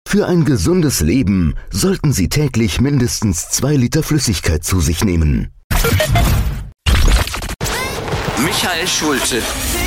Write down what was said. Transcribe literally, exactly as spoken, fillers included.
Für ein gesundes Leben sollten Sie täglich mindestens zwei Liter Flüssigkeit zu sich nehmen. Michael Schulte.